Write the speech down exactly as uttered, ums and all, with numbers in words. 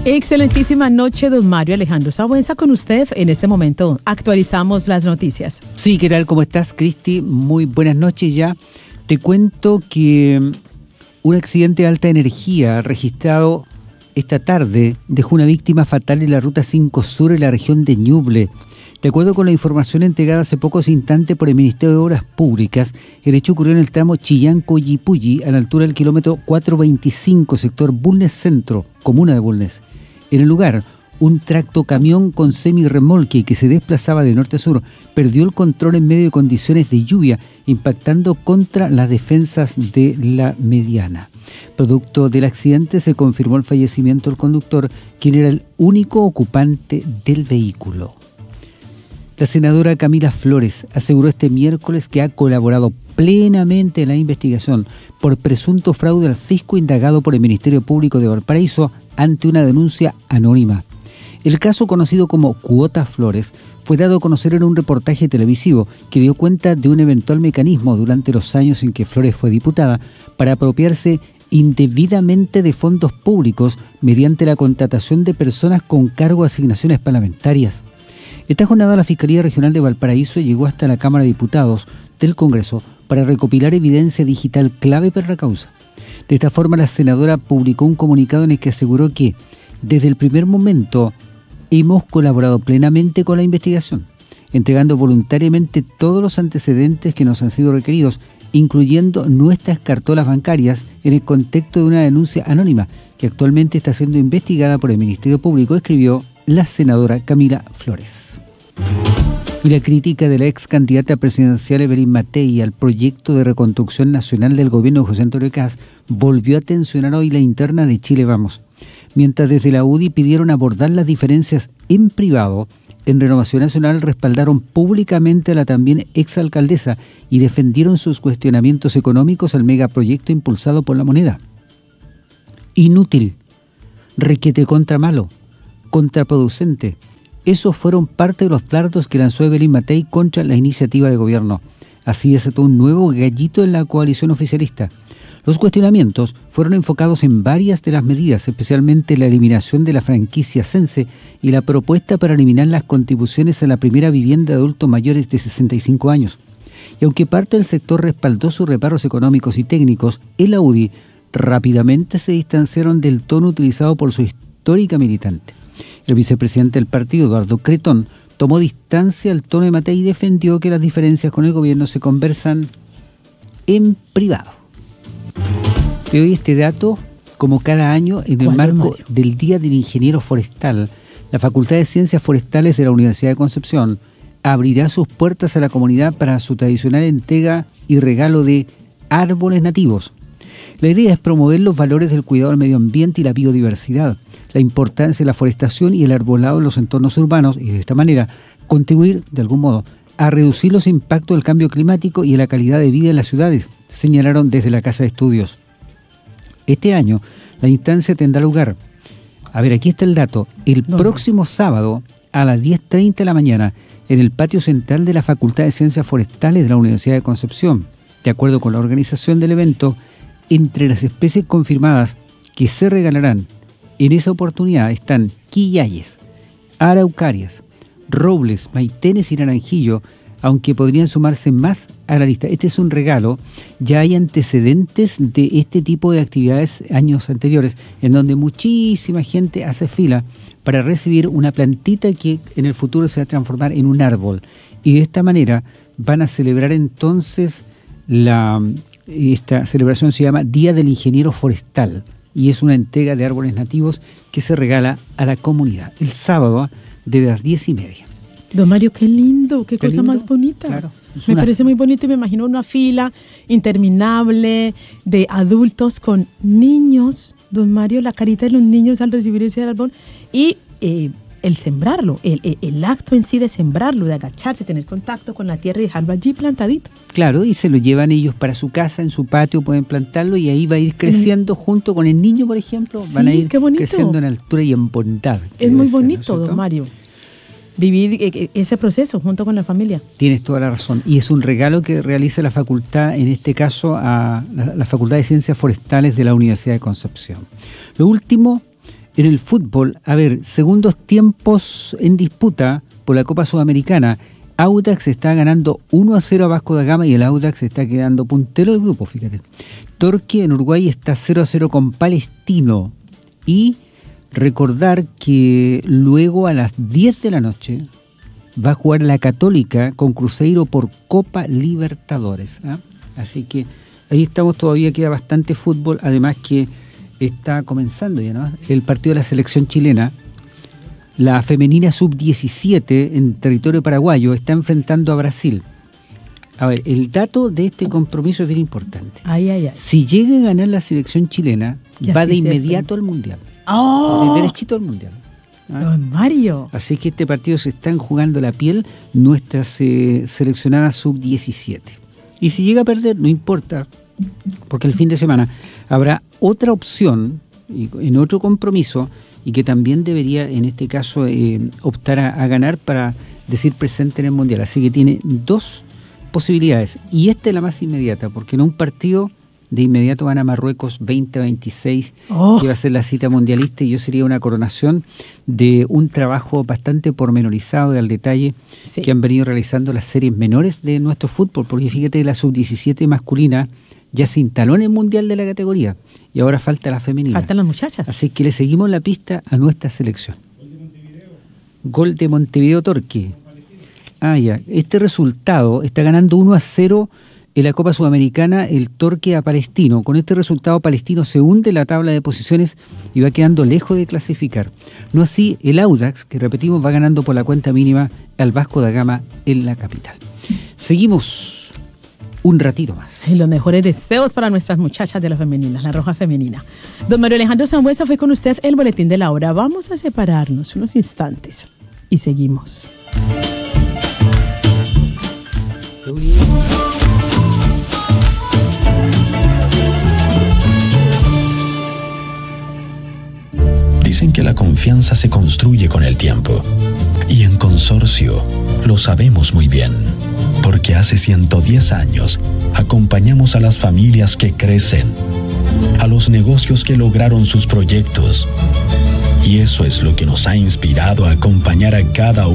Excelentísima noche, don Mario Alejandro Sabuenza, con usted. En este momento actualizamos las noticias. Sí, ¿qué tal? ¿Cómo estás, Cristi? Muy buenas noches ya. Te cuento que un accidente de alta energía registrado esta tarde dejó una víctima fatal en la ruta cinco Sur en la región de Ñuble. De acuerdo con la información entregada hace pocos instantes por el Ministerio de Obras Públicas, el hecho ocurrió en el tramo Chillán-Collipulli, a la altura del kilómetro cuatrocientos veinticinco, sector Bulnes Centro, comuna de Bulnes. En el lugar, un tractocamión con semirremolque que se desplazaba de norte a sur perdió el control en medio de condiciones de lluvia, impactando contra las defensas de la mediana. Producto del accidente se confirmó el fallecimiento del conductor, quien era el único ocupante del vehículo. La senadora Camila Flores aseguró este miércoles que ha colaborado plenamente en la investigación por presunto fraude al fisco indagado por el Ministerio Público de Valparaíso ante una denuncia anónima. El caso, conocido como Cuota Flores, fue dado a conocer en un reportaje televisivo que dio cuenta de un eventual mecanismo durante los años en que Flores fue diputada para apropiarse indebidamente de fondos públicos mediante la contratación de personas con cargo de asignaciones parlamentarias. Esta jornada la Fiscalía Regional de Valparaíso llegó hasta la Cámara de Diputados del Congreso para recopilar evidencia digital clave para la causa. De esta forma, la senadora publicó un comunicado en el que aseguró que, desde el primer momento, hemos colaborado plenamente con la investigación, entregando voluntariamente todos los antecedentes que nos han sido requeridos, incluyendo nuestras cartolas bancarias, en el contexto de una denuncia anónima que actualmente está siendo investigada por el Ministerio Público, escribió la senadora Camila Flores. Y la crítica de la ex candidata presidencial Evelyn Matei al proyecto de reconstrucción nacional del gobierno de José Antonio Kast volvió a tensionar hoy la interna de Chile Vamos. Mientras desde la U D I pidieron abordar las diferencias en privado, en Renovación Nacional respaldaron públicamente a la también exalcaldesa y defendieron sus cuestionamientos económicos al megaproyecto impulsado por la Moneda. Inútil, requete contra malo, contraproducente. Esos fueron parte de los dardos que lanzó Evelyn Matei contra la iniciativa de gobierno. Así desató un nuevo gallito en la coalición oficialista. Los cuestionamientos fueron enfocados en varias de las medidas, especialmente la eliminación de la franquicia Sense y la propuesta para eliminar las contribuciones a la primera vivienda de adultos mayores de sesenta y cinco años. Y aunque parte del sector respaldó sus reparos económicos y técnicos, en la U D I rápidamente se distanciaron del tono utilizado por su histórica militante. El vicepresidente del partido, Eduardo Cretón, tomó distancia al tono de Matei y defendió que las diferencias con el gobierno se conversan en privado. Te doy este dato, como cada año, en el marco Mario? del Día del Ingeniero Forestal, la Facultad de Ciencias Forestales de la Universidad de Concepción abrirá sus puertas a la comunidad para su tradicional entrega y regalo de árboles nativos. La idea es promover los valores del cuidado del medio ambiente y la biodiversidad, la importancia de la forestación y el arbolado en los entornos urbanos y de esta manera contribuir, de algún modo, a reducir los impactos del cambio climático y la calidad de vida en las ciudades, señalaron desde la Casa de Estudios. Este año, la instancia tendrá lugar, a ver, aquí está el dato, el no. próximo sábado a las diez treinta de la mañana en el patio central de la Facultad de Ciencias Forestales de la Universidad de Concepción. De acuerdo con la organización del evento, entre las especies confirmadas que se regalarán en esa oportunidad están quillayes, araucarias, robles, maitenes y naranjillo, aunque podrían sumarse más a la lista. Este es un regalo. Ya hay antecedentes de este tipo de actividades años anteriores, en donde muchísima gente hace fila para recibir una plantita que en el futuro se va a transformar en un árbol. Y de esta manera van a celebrar entonces, la esta celebración se llama Día del Ingeniero Forestal, y es una entrega de árboles nativos que se regala a la comunidad el sábado desde las diez y media. Don Mario, qué lindo, qué, qué cosa lindo, más bonita. Claro, me una... parece muy bonito y me imagino una fila interminable de adultos con niños. Don Mario, la carita de los niños al recibir ese árbol y eh, el sembrarlo, el, el, el acto en sí de sembrarlo, de agacharse, tener contacto con la tierra y dejarlo allí plantadito. Claro, y se lo llevan ellos para su casa, en su patio pueden plantarlo y ahí va a ir creciendo mm. junto con el niño, por ejemplo, sí, van a ir creciendo en altura y en bondad. Es muy bonito, ser, ¿no, don Mario? Vivir ese proceso junto con la familia. Tienes toda la razón. Y es un regalo que realiza la facultad, en este caso a la, la Facultad de Ciencias Forestales de la Universidad de Concepción. Lo último en el fútbol, a ver, segundos tiempos en disputa por la Copa Sudamericana. Audax está ganando uno a cero a Vasco da Gama y el Audax está quedando puntero del grupo, fíjate. Torque en Uruguay está cero a cero con Palestino. Y recordar que luego a las diez de la noche va a jugar la Católica con Cruzeiro por Copa Libertadores. ¿eh? Así que ahí estamos, todavía queda bastante fútbol, además que está comenzando ya, ¿no? El partido de la selección chilena. La femenina sub diecisiete en territorio paraguayo está enfrentando a Brasil. A ver, el dato de este compromiso es bien importante. Ay, ay, ay. Si llega a ganar la selección chilena, Y va así de se inmediato espera. al Mundial. ¡Oh! De derechito al Mundial. ¿Ah? Don Mario. Así que este partido se están jugando la piel nuestras eh, seleccionadas sub diecisiete. Y si llega a perder, no importa, porque el fin de semana habrá otra opción y, en otro compromiso y que también debería, en este caso, eh, optar a, a ganar para decir presente en el Mundial. Así que tiene dos posibilidades. Y esta es la más inmediata, porque en un partido de inmediato van a Marruecos veinte a veintiséis, Oh. que va a ser la cita mundialista, y yo sería una coronación de un trabajo bastante pormenorizado y al detalle Sí. que han venido realizando las series menores de nuestro fútbol, porque fíjate, la sub diecisiete masculina ya se instaló en el Mundial de la categoría y ahora falta la femenina. Faltan las muchachas. Así que le seguimos la pista a nuestra selección. Gol de Montevideo Torque. Ah, ya. Este resultado está ganando uno a cero en la Copa Sudamericana el Torque a Palestino. Con este resultado, Palestino se hunde en la tabla de posiciones y va quedando lejos de clasificar. No así el Audax, que repetimos, va ganando por la cuenta mínima al Vasco da Gama en la capital. Seguimos un ratito más. Y los mejores deseos para nuestras muchachas de la femenina, la roja femenina. Don Mario Alejandro Sambuesa, fue con usted el boletín de la hora. Vamos a separarnos unos instantes y seguimos. Dicen que la confianza se construye con el tiempo. Y en Consorcio lo sabemos muy bien, porque hace ciento diez años acompañamos a las familias que crecen, a los negocios que lograron sus proyectos. Y eso es lo que nos ha inspirado a acompañar a cada uno